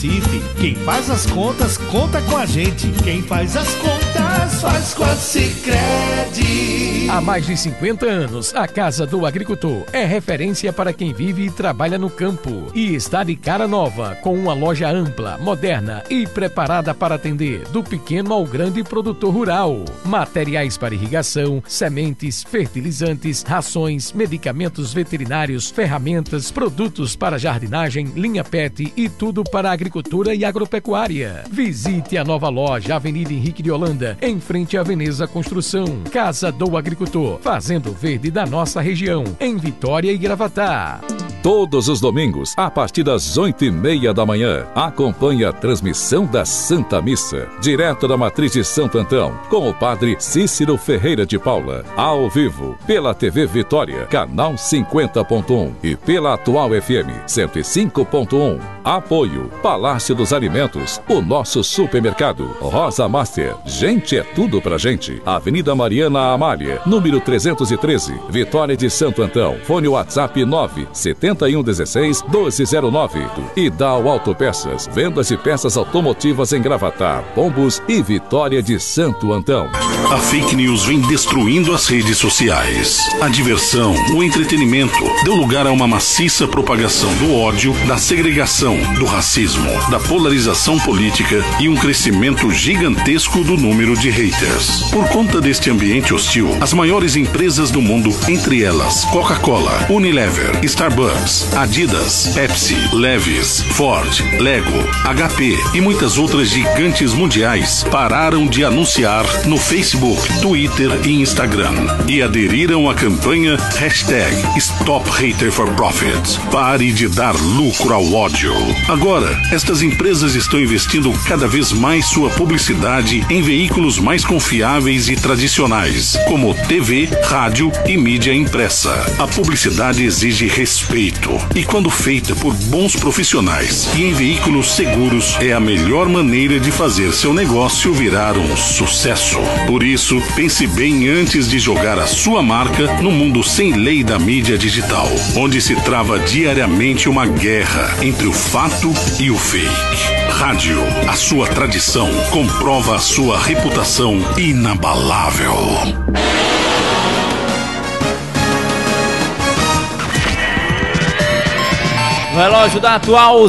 Quem faz as contas, conta com a gente. Quem faz as contas, faz com a Sicredi. Há mais de 50 anos, a Casa do Agricultor é referência para quem vive e trabalha no campo. E está de cara nova, com uma loja ampla, moderna e preparada para atender do pequeno ao grande produtor rural. Materiais para irrigação, sementes, fertilizantes, rações, medicamentos veterinários, ferramentas, produtos para jardinagem, linha PET e tudo para a agricultura e agropecuária. Visite a nova loja, Avenida Henrique de Holanda, em frente à Veneza Construção. Casa do Agricultor, fazendo verde da nossa região, em Vitória e Gravatá. Todos os domingos, a partir das 8h30 da manhã, acompanhe a transmissão da Santa Missa, direto da Matriz de Santo Antão, com o padre Cícero Ferreira de Paula, ao vivo, pela TV Vitória, canal 50.1 e pela Atual FM 105.1. Apoio Palácio dos Alimentos, o nosso supermercado, Rosa Master, gente é tudo pra gente. Avenida Mariana Amália, número 313, Vitória de Santo Antão. Fone WhatsApp 97116-1209. E Dal Autopeças, vendas de peças automotivas em Gravatá, Pombos e Vitória de Santo Antão. A fake news vem destruindo as redes sociais. A diversão, o entretenimento deu lugar a uma maciça propagação do ódio, da segregação, do racismo, da polarização política e um crescimento gigantesco do número de haters. Por conta deste ambiente hostil, as maiores empresas do mundo, entre elas Coca-Cola, Unilever, Starbucks, Adidas, Pepsi, Levi's, Ford, Lego, HP e muitas outras gigantes mundiais, pararam de anunciar no Facebook, Twitter e Instagram e aderiram à campanha #StopHaterForProfit. Pare de dar lucro ao ódio. Agora, estas empresas estão investindo cada vez mais sua publicidade em veículos mais confiáveis e tradicionais, como TV, rádio e mídia impressa. A publicidade exige respeito e, quando feita por bons profissionais e em veículos seguros, é a melhor maneira de fazer seu negócio virar um sucesso. Por isso, pense bem antes de jogar a sua marca no mundo sem lei da mídia digital, onde se trava diariamente uma guerra entre o fato e o fake. Rádio, a sua tradição comprova a sua reputação inabalável. Relógio da Atual,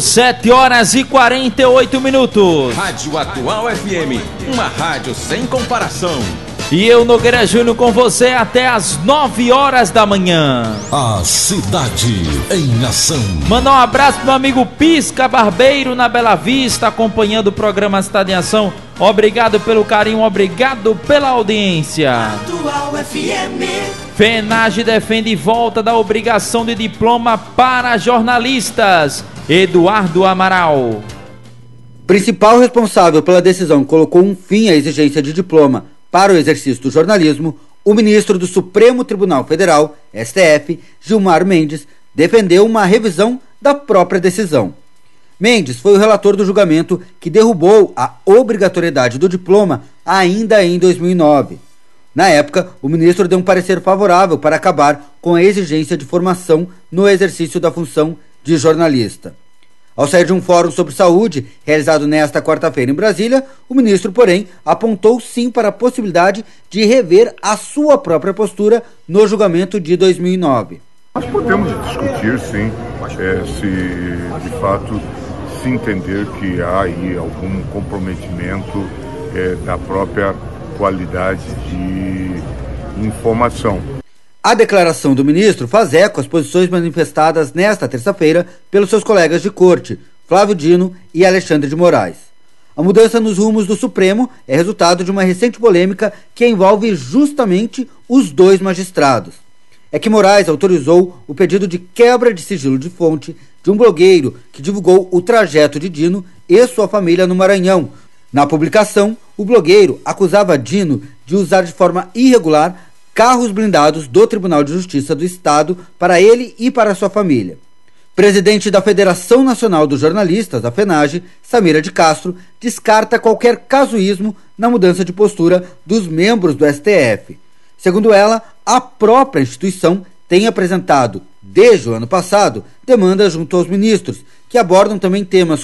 7h48. Rádio Atual FM, uma rádio sem comparação. E eu, Nogueira Júnior, com você até as 9h da manhã. A cidade em ação. Mandar um abraço pro meu amigo Pisca Barbeiro na Bela Vista, acompanhando o programa Cidade em Ação. Obrigado pelo carinho, obrigado pela audiência. Atual FM. FENAGE defende volta da obrigação de diploma para jornalistas. Eduardo Amaral. Principal responsável pela decisão que colocou um fim à exigência de diploma para o exercício do jornalismo, o ministro do Supremo Tribunal Federal, STF, Gilmar Mendes, defendeu uma revisão da própria decisão. Mendes foi o relator do julgamento que derrubou a obrigatoriedade do diploma ainda em 2009. Na época, o ministro deu um parecer favorável para acabar com a exigência de formação no exercício da função de jornalista. Ao sair de um fórum sobre saúde, realizado nesta quarta-feira em Brasília, o ministro, porém, apontou sim para a possibilidade de rever a sua própria postura no julgamento de 2009. Nós podemos discutir, sim, se de fato se entender que há aí algum comprometimento da própria qualidade de informação. A declaração do ministro faz eco às posições manifestadas nesta terça-feira pelos seus colegas de corte, Flávio Dino e Alexandre de Moraes. A mudança nos rumos do Supremo é resultado de uma recente polêmica que envolve justamente os dois magistrados. É que Moraes autorizou o pedido de quebra de sigilo de fonte de um blogueiro que divulgou o trajeto de Dino e sua família no Maranhão. Na publicação, o blogueiro acusava Dino de usar de forma irregular carros blindados do Tribunal de Justiça do Estado para ele e para sua família. Presidente da Federação Nacional dos Jornalistas, a FENAGE, Samira de Castro, descarta qualquer casuísmo na mudança de postura dos membros do STF. Segundo ela, a própria instituição tem apresentado, desde o ano passado, demandas junto aos ministros, que abordam também temas como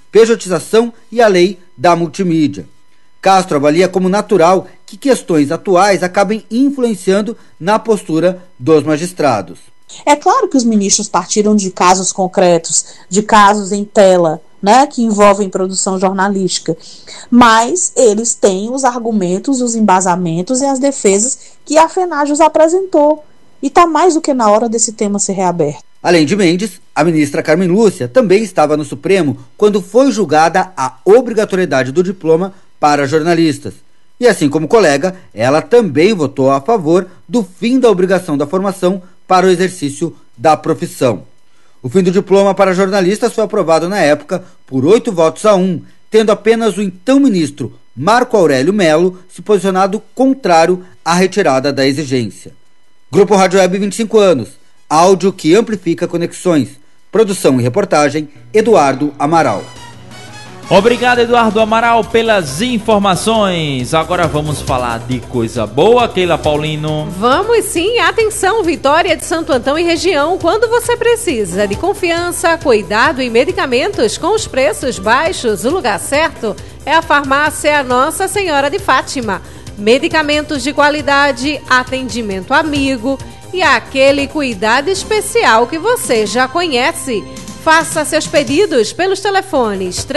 pejotização e a lei da multimídia. Castro avalia como natural que questões atuais acabem influenciando na postura dos magistrados. É claro que os ministros partiram de casos concretos, de casos em tela, né, que envolvem produção jornalística, mas eles têm os argumentos, os embasamentos e as defesas que a FENAJUS apresentou, e está mais do que na hora desse tema ser reaberto. Além de Mendes, a ministra Carmen Lúcia também estava no Supremo quando foi julgada a obrigatoriedade do diploma para jornalistas. E assim como colega, ela também votou a favor do fim da obrigação da formação para o exercício da profissão. O fim do diploma para jornalistas foi aprovado na época por 8-1, tendo apenas o então ministro Marco Aurélio Melo se posicionado contrário à retirada da exigência. Grupo Rádio Web 25 anos, áudio que amplifica conexões. Produção e reportagem, Eduardo Amaral. Obrigado, Eduardo Amaral, pelas informações. Agora vamos falar de coisa boa, Keila Paulino. Vamos sim, atenção, Vitória de Santo Antão e região, quando você precisa de confiança, cuidado e medicamentos com os preços baixos, o lugar certo é a farmácia Nossa Senhora de Fátima. Medicamentos de qualidade, atendimento amigo e aquele cuidado especial que você já conhece. Faça seus pedidos pelos telefones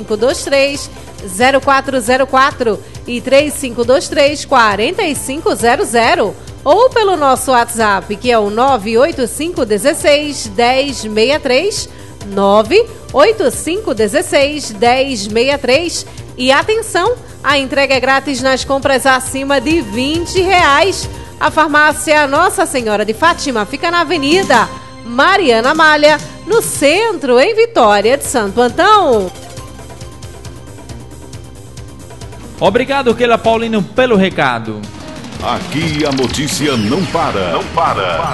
3523-0404 e 3523-4500 ou pelo nosso WhatsApp, que é o 98516-1063, 98516-1063. E atenção, a entrega é grátis nas compras acima de R$20. A farmácia Nossa Senhora de Fátima fica na Avenida Mariana Malha, no centro, em Vitória de Santo Antão. Obrigado, Keila Paulino, pelo recado. Aqui a notícia não para. Não para.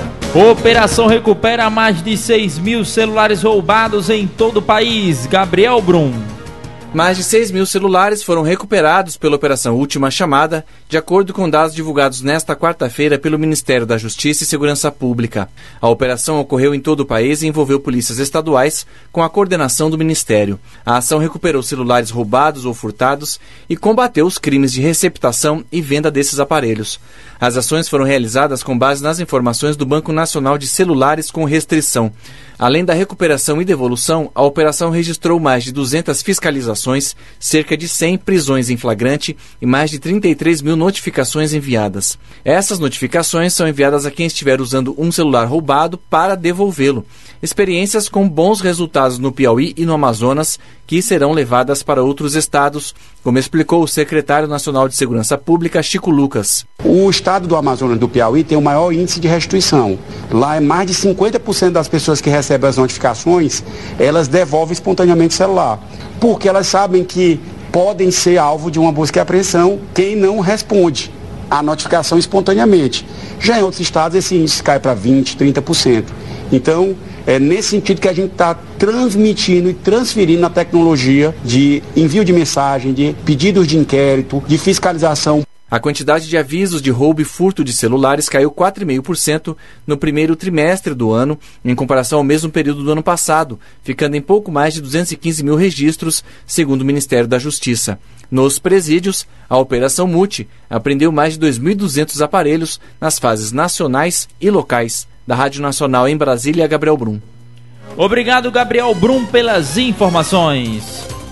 Operação recupera mais de 6 mil celulares roubados em todo o país. Gabriel Brum. Mais de 6 mil celulares foram recuperados pela Operação Última Chamada, de acordo com dados divulgados nesta quarta-feira pelo Ministério da Justiça e Segurança Pública. A operação ocorreu em todo o país e envolveu polícias estaduais com a coordenação do Ministério. A ação recuperou celulares roubados ou furtados e combateu os crimes de receptação e venda desses aparelhos. As ações foram realizadas com base nas informações do Banco Nacional de Celulares com Restrição. Além da recuperação e devolução, a operação registrou mais de 200 fiscalizações, cerca de 100 prisões em flagrante e mais de 33 mil notificações enviadas. Essas notificações são enviadas a quem estiver usando um celular roubado para devolvê-lo. Experiências com bons resultados no Piauí e no Amazonas, que serão levadas para outros estados, como explicou o secretário nacional de Segurança Pública, Chico Lucas. O estado do Amazonas e do Piauí tem o maior índice de restituição. Lá é mais de 50% das pessoas que recebem as notificações, elas devolvem espontaneamente o celular, porque elas sabem que podem ser alvo de uma busca e apreensão quem não responde à notificação espontaneamente. Já em outros estados esse índice cai para 20%, 30%. Então, é nesse sentido que a gente está transmitindo e transferindo a tecnologia de envio de mensagem, de pedidos de inquérito, de fiscalização. A quantidade de avisos de roubo e furto de celulares caiu 4,5% no primeiro trimestre do ano, em comparação ao mesmo período do ano passado, ficando em pouco mais de 215 mil registros, segundo o Ministério da Justiça. Nos presídios, a Operação Multi apreendeu mais de 2.200 aparelhos nas fases nacionais e locais. Da Rádio Nacional em Brasília, Gabriel Brum. Obrigado, Gabriel Brum, pelas informações.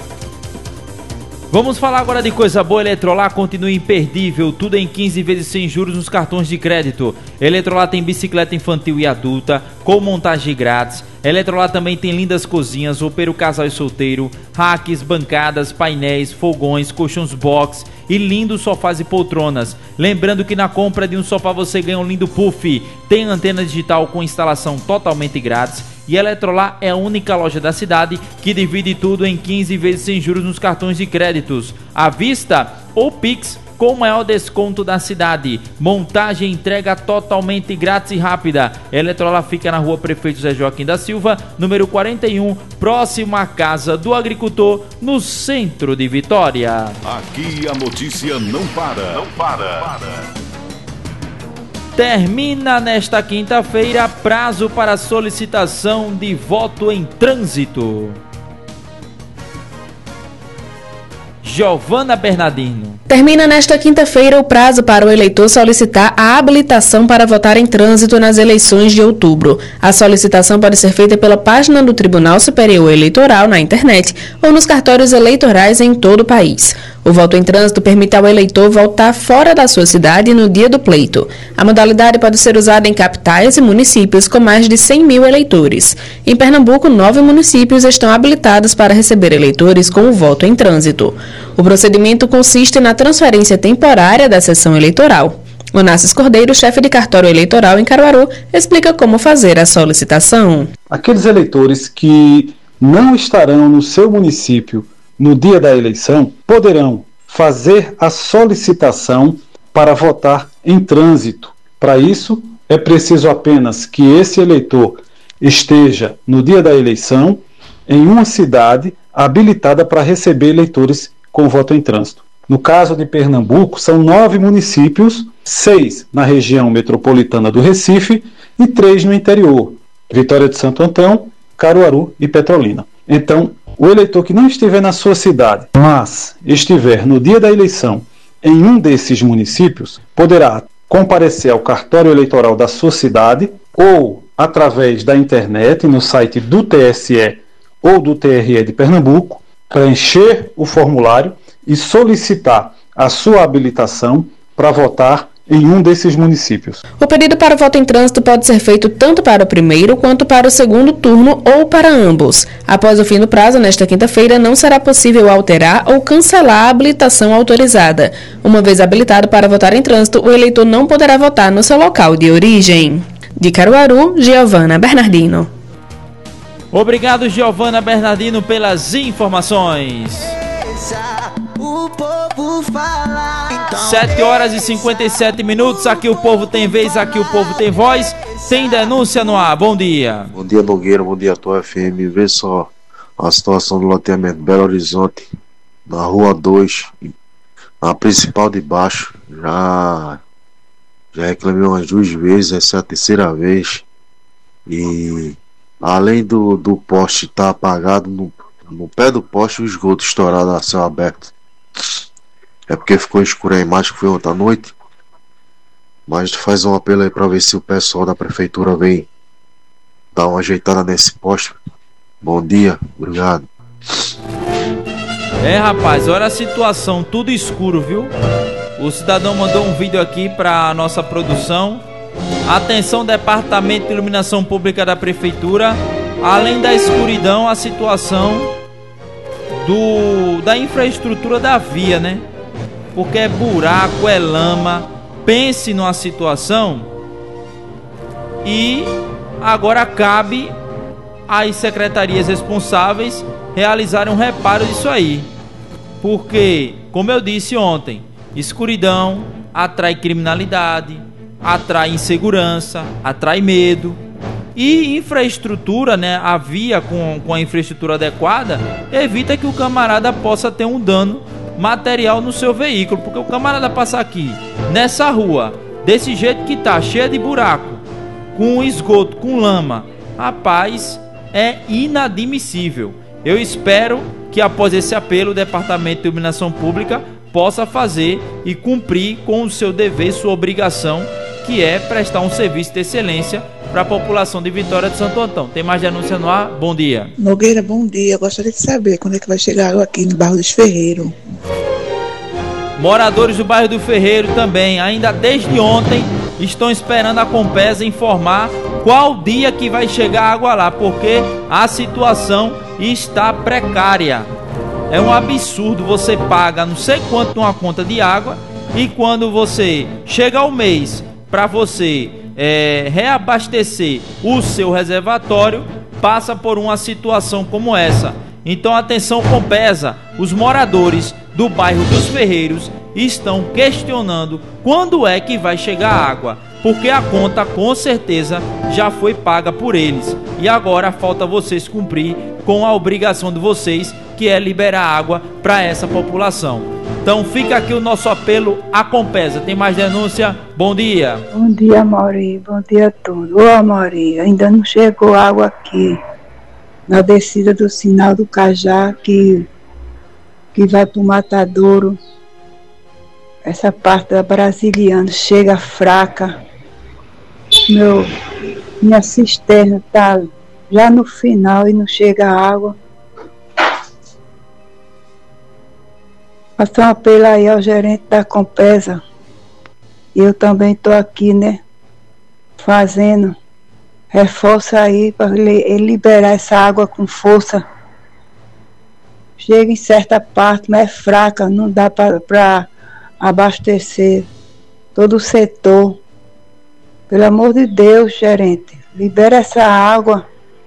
Vamos falar agora de coisa boa. Eletrolar continua imperdível, tudo em 15 vezes sem juros nos cartões de crédito. Eletrolar tem bicicleta infantil e adulta, com montagem grátis. Eletrolar também tem lindas cozinhas, roupeiro casal e solteiro, racks, bancadas, painéis, fogões, colchões box e lindos sofás e poltronas. Lembrando que na compra de um sofá você ganha um lindo puff. Tem antena digital com instalação totalmente grátis. E a Eletrolar é a única loja da cidade que divide tudo em 15 vezes sem juros nos cartões de créditos, à vista ou Pix, com o maior desconto da cidade. Montagem e entrega totalmente grátis e rápida. A Eletrolar fica na rua Prefeito Zé Joaquim da Silva, número 41, próximo à Casa do Agricultor, no centro de Vitória. Aqui a notícia não para. Não para. Termina nesta quinta-feira prazo para solicitação de voto em trânsito. Giovana Bernardino. Termina nesta quinta-feira o prazo para o eleitor solicitar a habilitação para votar em trânsito nas eleições de outubro. A solicitação pode ser feita pela página do Tribunal Superior Eleitoral na internet ou nos cartórios eleitorais em todo o país. O voto em trânsito permite ao eleitor votar fora da sua cidade no dia do pleito. A modalidade pode ser usada em capitais e municípios com mais de 100 mil eleitores. Em Pernambuco, 9 municípios estão habilitados para receber eleitores com o voto em trânsito. O procedimento consiste na transferência temporária da sessão eleitoral. Onassis Cordeiro, chefe de cartório eleitoral em Caruaru, explica como fazer a solicitação. Aqueles eleitores que não estarão no seu município no dia da eleição poderão fazer a solicitação para votar em trânsito. Para isso, é preciso apenas que esse eleitor esteja no dia da eleição em uma cidade habilitada para receber eleitores com voto em trânsito. No caso de Pernambuco, são 9 municípios, 6 na região metropolitana do Recife e 3 no interior, Vitória de Santo Antão, Caruaru e Petrolina. Então, o eleitor que não estiver na sua cidade, mas estiver no dia da eleição em um desses municípios, poderá comparecer ao cartório eleitoral da sua cidade ou através da internet no site do TSE ou do TRE de Pernambuco, preencher o formulário e solicitar a sua habilitação para votar em um desses municípios. O pedido para voto em trânsito pode ser feito tanto para o primeiro quanto para o segundo turno ou para ambos. Após o fim do prazo, nesta quinta-feira, não será possível alterar ou cancelar a habilitação autorizada. Uma vez habilitado para votar em trânsito, o eleitor não poderá votar no seu local de origem. De Caruaru, Giovana Bernardino. Obrigado, Giovana Bernardino, pelas informações. 7h57, aqui o povo tem vez, aqui o povo tem voz, tem denúncia no ar. Bom dia. Bom dia, Nogueira, bom dia, Tua FM. Vê só a situação do loteamento Belo Horizonte, na Rua 2, na principal de baixo. Já reclamei umas 2 vezes, essa é a terceira vez. E além do poste estar apagado, no pé do poste o esgoto estourado a céu aberto. É porque ficou escura a imagem que foi ontem à noite. Mas faz um apelo aí para ver se o pessoal da prefeitura vem dar uma ajeitada nesse poste. Bom dia, obrigado. Rapaz, olha a situação, tudo escuro, viu? O cidadão mandou um vídeo aqui para nossa produção. Atenção, Departamento de Iluminação Pública da Prefeitura. Além da escuridão, a situação da infraestrutura da via, né? Porque é buraco, é lama. Pense numa situação. E agora cabe às secretarias responsáveis realizarem um reparo disso aí. Porque, como eu disse ontem, escuridão atrai criminalidade, atrai insegurança, atrai medo. E infraestrutura, né, a via com a infraestrutura adequada, evita que o camarada possa ter um dano material no seu veículo. Porque o camarada passa aqui, nessa rua, desse jeito que tá, cheia de buraco, com esgoto, com lama, rapaz, é inadmissível. Eu espero que após esse apelo o Departamento de Iluminação Pública possa fazer e cumprir com o seu dever, sua obrigação, que é prestar um serviço de excelência para a população de Vitória de Santo Antão. Tem mais denúncia no ar? Bom dia. Nogueira, bom dia. Eu gostaria de saber quando é que vai chegar água aqui no bairro dos Ferreiros. Moradores do bairro do Ferreiro também, ainda desde ontem, estão esperando a Compesa informar qual dia que vai chegar água lá, porque a situação está precária. É um absurdo, você paga não sei quanto numa conta de água e quando você chega ao mês para você reabastecer o seu reservatório, passa por uma situação como essa. Então atenção, Compesa, os moradores do bairro dos Ferreiros estão questionando quando é que vai chegar água, porque a conta com certeza já foi paga por eles e agora falta vocês cumprir com a obrigação de vocês, que é liberar água para essa população. Então fica aqui o nosso apelo à Compesa. Tem mais denúncia? Bom dia. Bom dia, Amaury. Bom dia a todos. Ô, Amaury, ainda não chegou água aqui na descida do Sinal do Cajá, que que vai pro Matadouro. Essa parte da Brasiliana chega fraca. Minha cisterna tá já no final e não chega água. Faço um apelo aí ao gerente da Compesa. Eu também estou aqui, né? Fazendo. Reforça aí para ele liberar essa água com força. Chega em certa parte, mas é fraca, não dá para abastecer todo o setor. Pelo amor de Deus, gerente, libera essa água.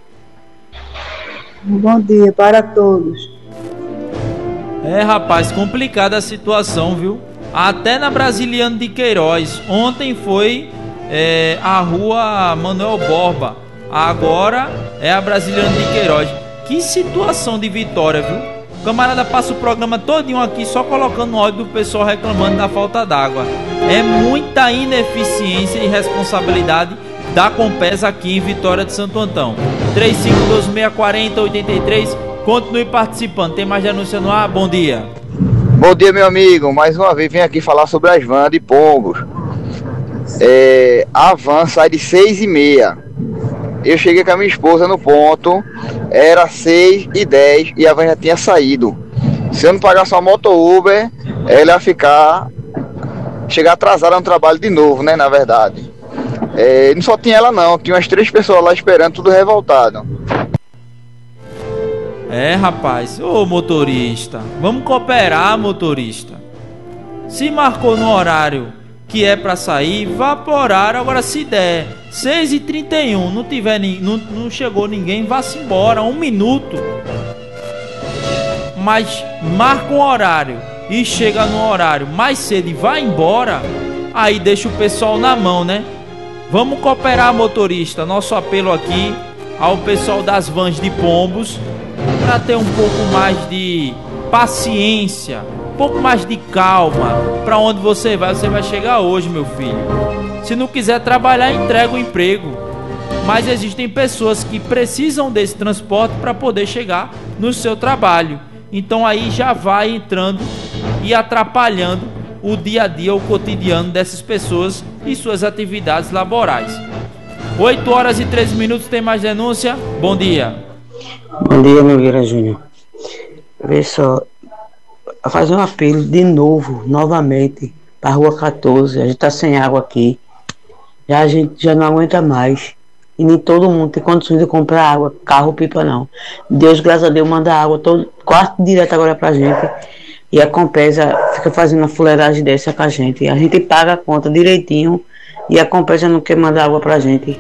Um bom dia para todos. Rapaz, complicada a situação, viu? Até na Brasiliano de Queiroz. Ontem foi a rua Manuel Borba. Agora é a Brasiliano de Queiroz. Que situação de Vitória, viu? O camarada passa o programa todinho aqui só colocando áudio do pessoal reclamando da falta d'água. É muita ineficiência e responsabilidade da Compesa aqui em Vitória de Santo Antão. 35264083. Continue participando. Tem mais denúncia no ar? Bom dia. Bom dia, meu amigo. Mais uma vez venho aqui falar sobre as vans de Pombos. A van sai de 6h30. Eu cheguei com a minha esposa no ponto, era 6h10 e a van já tinha saído. Se eu não pagasse uma moto Uber, ela ia chegar atrasada no trabalho de novo, né, na verdade. Não só tinha ela não, tinha umas 3 pessoas lá esperando, tudo revoltado. Rapaz, ô motorista, vamos cooperar, motorista. Se marcou no horário que é pra sair, vá pro horário. Agora se der 6h31, não chegou ninguém, vá-se embora, 1 minuto. Mas marca um horário e chega no horário mais cedo e vai embora, aí deixa o pessoal na mão, né? Vamos cooperar, motorista. Nosso apelo aqui ao pessoal das vans de Pombos, para ter um pouco mais de paciência, um pouco mais de calma. Para onde você vai chegar hoje, meu filho. Se não quiser trabalhar, entrega o emprego. Mas existem pessoas que precisam desse transporte para poder chegar no seu trabalho. Então aí já vai entrando e atrapalhando o dia a dia, o cotidiano dessas pessoas e suas atividades laborais. 8h13, tem mais denúncia? Bom dia. Bom dia, Nogueira Júnior. Vê só, fazer um apelo de novo, novamente, para a Rua 14. A gente tá sem água aqui. A gente já não aguenta mais. E nem todo mundo tem condições de comprar água, carro, pipa não. Deus, graças a Deus, manda água quase direto agora pra gente. E a Compesa fica fazendo uma fuleiragem dessa com a gente. A gente paga a conta direitinho e a Compesa não quer mandar água pra gente.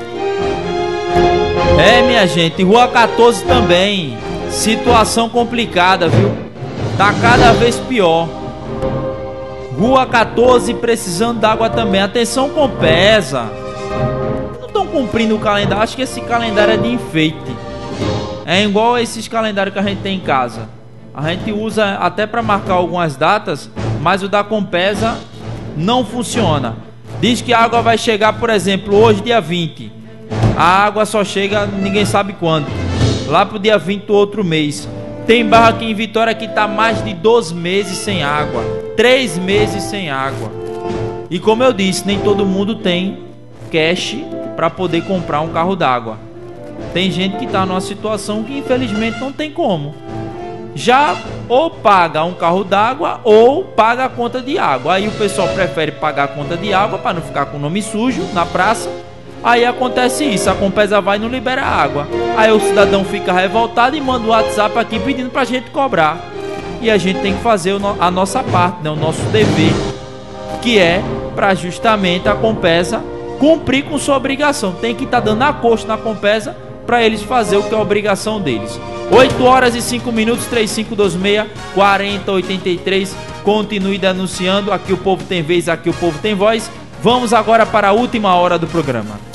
Minha gente, Rua 14 também. Situação complicada, viu? Tá cada vez pior. Rua 14 precisando d'água também. Atenção, Compesa. Não estão cumprindo o calendário. Acho que esse calendário é de enfeite. É igual a esses calendários que a gente tem em casa. A gente usa até para marcar algumas datas, mas o da Compesa não funciona. Diz que a água vai chegar, por exemplo, hoje, dia 20. A água só chega, ninguém sabe quando. Lá pro dia 20 do outro mês. Tem bairro aqui em Vitória que tá mais de 2 meses sem água. 3 meses sem água. E como eu disse, nem todo mundo tem cash para poder comprar um carro d'água. Tem gente que tá numa situação que infelizmente não tem como. Já ou paga um carro d'água ou paga a conta de água. Aí o pessoal prefere pagar a conta de água para não ficar com o nome sujo na praça. Aí acontece isso, a Compesa vai e não libera água. Aí o cidadão fica revoltado e manda um WhatsApp aqui pedindo pra gente cobrar. E a gente tem que fazer a nossa parte, né? O nosso dever, que é para justamente a Compesa cumprir com sua obrigação. Tem que estar dando a coxa na Compesa para eles fazer o que é a obrigação deles. 8h05, 3526-4083. Continue denunciando. Aqui o povo tem vez, aqui o povo tem voz. Vamos agora para a última hora do programa.